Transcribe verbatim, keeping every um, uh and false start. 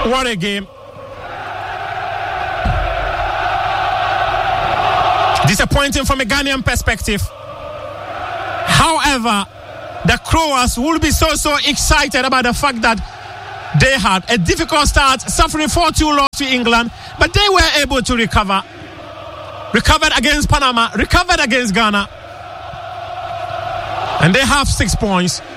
What a game. Disappointing from a Ghanaian perspective. However, the Croats will be so, so excited about the fact that they had a difficult start, suffering four two loss to England, but they were able to recover. Recovered against Panama, recovered against Ghana. And they have six points.